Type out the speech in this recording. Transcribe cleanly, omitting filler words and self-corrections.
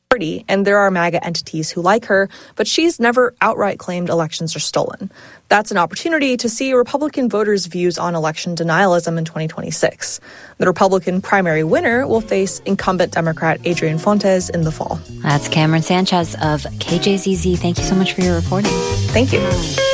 party, and there are MAGA entities who like her, but she's never outright claimed elections are stolen. That's an opportunity to see Republican voters' views on election denialism in 2026. The Republican primary winner will face incumbent Democrat Adrian Fontes in the fall. That's Cameron Sanchez of KJZZ. Thank you so much for your reporting. Thank you.